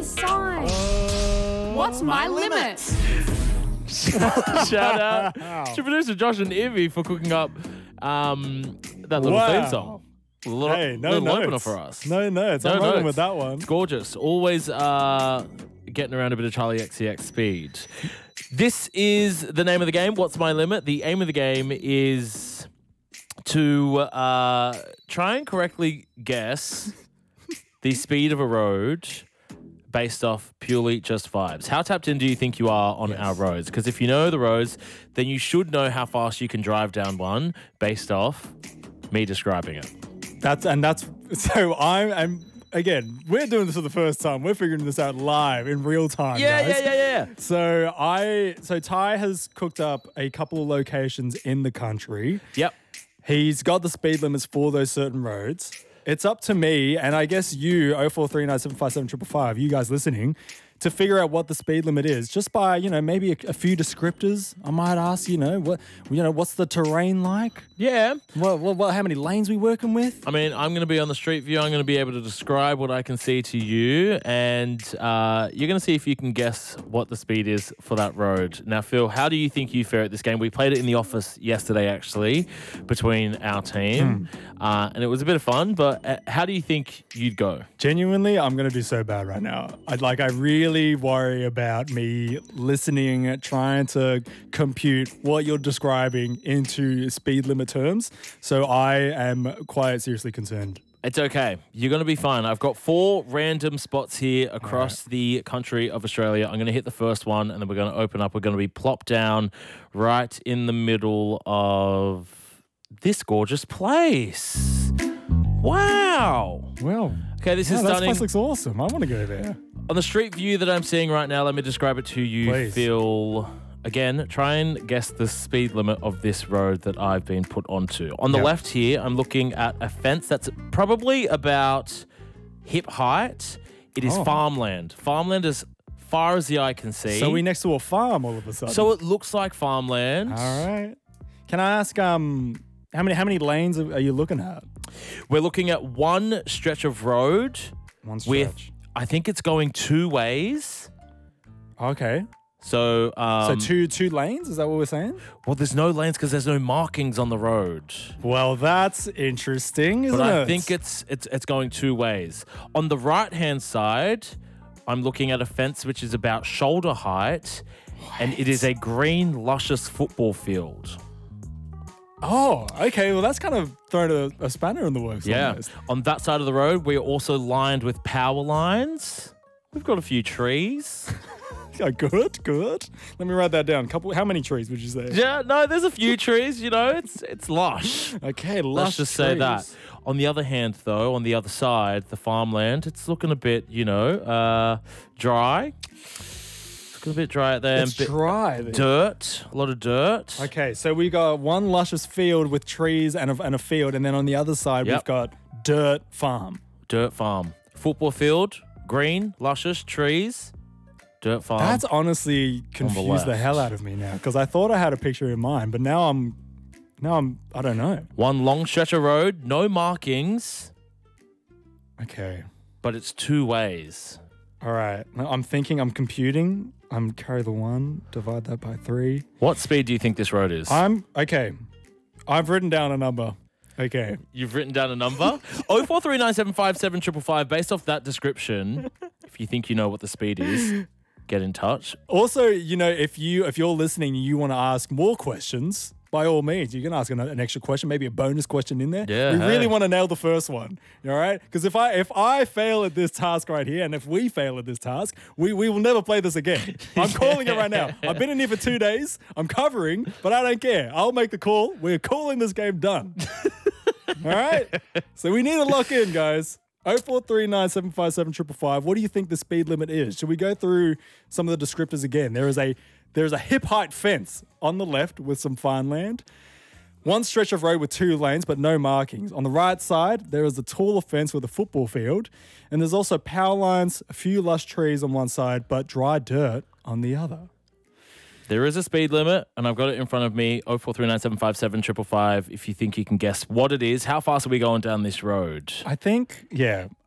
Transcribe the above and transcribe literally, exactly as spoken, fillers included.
the sign. Uh, What's my limit? Shout out to producer Josh and Ivy for cooking up um, that little Wow. theme song. A little, Hey, no little opener notes. for us. No notes. No I'm rolling notes. with that one. It's gorgeous. Always uh, getting around a bit of Charlie X C X speed. This is the name of the game. What's my limit? The aim of the game is to uh, try and correctly guess the speed of a road based off purely just vibes. How tapped in do you think you are on Yes. our roads? Because if you know the roads, then you should know how fast you can drive down one based off me describing it. That's and that's so I'm I'm again, we're doing this for the first time. We're figuring this out live in real time. Yeah, guys. yeah, yeah, yeah, yeah. So I so Ty has cooked up a couple of locations in the country. Yep. He's got the speed limits for those certain roads. It's up to me, and I guess you, oh four three nine seven five seven five five, you guys listening, to figure out what the speed limit is, just by, you know, maybe a, a few descriptors. I might ask, you know, what, you know, what's the terrain like? Yeah. What, what, what how many lanes we working with? I mean, I'm going to be on the street view. I'm going to be able to describe what I can see to you, and uh, you're going to see if you can guess what the speed is for that road. Now, Phil, how do you think you fare at this game? We played it in the office yesterday, actually, between our team, uh, and it was a bit of fun, but uh, how do you think you'd go? Genuinely, I'm going to do so bad right now. I'd like, I really worry about me listening, trying to compute what you're describing into speed limit terms. So I am quite seriously concerned. It's okay. You're going to be fine. I've got four random spots here across the country of Australia. I'm going to hit the first one, and then we're going to open up. We're going to be plopped down right in the middle of this gorgeous place. Wow. Well, Okay, this yeah, is that stunning. place looks awesome. I want to go there. On the street view that I'm seeing right now, let me describe it to you, Please. Phil. Again, try and guess the speed limit of this road that I've been put onto. On the Yep. left here, I'm looking at a fence that's probably about hip height. It is Oh. farmland. Farmland as far as the eye can see. So we next to a farm all of a sudden. So it looks like farmland. all right. Can I ask um how many how many lanes are are you looking at? We're looking at one stretch of road One with, stretch. I think it's going two ways. Okay. So, um, So two two lanes, is that what we're saying? well, there's no lanes because there's no markings on the road. Well, that's interesting, isn't But I it? think it's it's it's going two ways. On the right hand side, I'm looking at a fence which is about shoulder height, and it is a green, luscious football field. Oh, okay. Well, that's kind of thrown a, a spanner in the works. Yeah. almost. On that side of the road, we're also lined with power lines. We've got a few trees. Yeah, good, good. Let me write that down. Couple. How many trees would you say? Yeah, no, there's a few trees. You know, it's it's lush. Okay, Let's lush just say that. trees. On the other hand, though, on the other side, the farmland, it's looking a bit, you know, uh, dry. It's looking a bit dry out there. It's and bit dry. there. dirt, a lot of dirt. Okay, so we got one luscious field with trees and a, and a field, and then on the other side Yep. we've got dirt farm. Dirt farm. Football field, green, luscious, trees, dirt farm. That's honestly confused the left. hell out of me now because I thought I had a picture in mind, but now I'm, now I'm, I don't know. One long stretch of road, no markings, Okay, but it's two ways. all right. Now I'm thinking, I'm computing. I'm carry the one, divide that by three. What speed do you think this road is? I'm okay. I've written down a number. Okay. You've written down a number? oh four three nine seven five seven five five. Based off that description, if you think you know what the speed is, get in touch. Also, you know, if you if you're listening, and you want to ask more questions. By all means, you can ask an, an extra question, maybe a bonus question in there. Yeah, we hey. really want to nail the first one. All right, because if I if I fail at this task right here, and if we fail at this task, we we will never play this again. I'm calling it right now. I've been in here for two days. I'm covering, but I don't care. I'll make the call. We're calling this game done. All right. So we need to lock in, guys. oh four three nine seven five seven five five. What do you think the speed limit is? Should we go through some of the descriptors again? There is a there is a hip height fence on the left with some farmland. One stretch of road with two lanes, but no markings. On the right side, there is a taller fence with a football field. And there's also power lines, a few lush trees on one side, but dry dirt on the other. There is a speed limit, and I've got it in front of me, oh four three nine seven five seven five five. If you think you can guess what it is, how fast are we going down this road? I think, yeah,